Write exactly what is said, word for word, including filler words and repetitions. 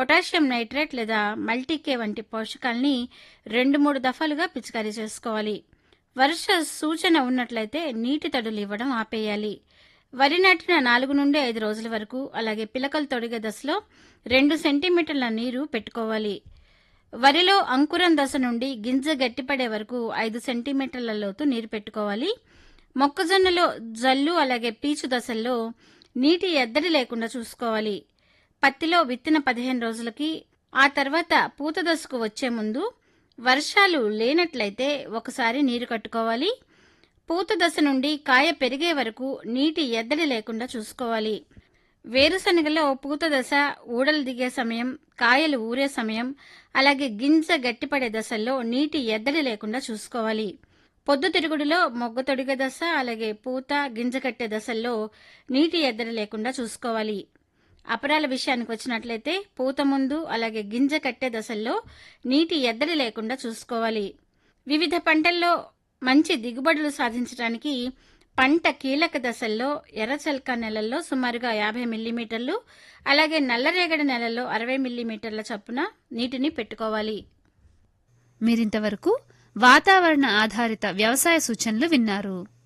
Potassium nitrate లేదా మల్టీకే వంటి పోషకాల్ని రెండు మూడు దఫాలుగా పిచికారీ చేసుకోవాలి. వర్ష సూచన ఉన్నట్లయితే నీటి తడులు ఇవ్వడం ఆపేయాలి. వరి నాటిన నాలుగు నుండి ఐదు రోజుల వరకు, అలాగే పిలకలు తొడిగే దశలో రెండు సెంటీమీటర్ల నీరు పెట్టుకోవాలి. వరిలో అంకురం దశ నుండి గింజ గట్టిపడే వరకు ఐదు సెంటీమీటర్ల లోతు నీరు పెట్టుకోవాలి. మొక్కజొన్నలో జల్లు అలాగే పీచు దశల్లో నీటి ఎద్దడి లేకుండా చూసుకోవాలి. పత్తిలో విత్తిన పదిహేను రోజులకి, ఆ తర్వాత పూత దశకు వచ్చే ముందు వర్షాలు లేనట్లయితే ఒకసారి నీరు కట్టుకోవాలి. పూత దశ నుండి కాయ పెరిగే వరకు నీటి ఎద్దడి లేకుండా చూసుకోవాలి. వేరుశనగలో పూత దశ, ఊడలు దిగే సమయం, కాయలు ఊరే సమయం, అలాగే గింజ గట్టిపడే దశల్లో నీటి ఎద్దడి లేకుండా చూసుకోవాలి. పొద్దుతిరుగుడులో మొగ్గ తొడిగే దశ, అలాగే పూత గింజ కట్టే దశల్లో నీటి ఎద్దడి లేకుండా చూసుకోవాలి. అపరాల విషయానికి వచ్చినట్లయితే పూత ముందు అలాగే గింజ కట్టే దశల్లో నీటి ఎద్దడి లేకుండా చూసుకోవాలి. వివిధ పంటల్లో మంచి దిగుబడులు సాధించడానికి పంట కీలక దశల్లో ఎర్రచల్క నెలల్లో సుమారుగా యాభై మిల్లీమీటర్లు, అలాగే నల్లరేగడి నెలల్లో అరవై మిల్లీమీటర్ల చొప్పున నీటిని పెట్టుకోవాలి. మీరింతవరకు వాతావరణ ఆధారిత వ్యవసాయ సూచనలు విన్నారు.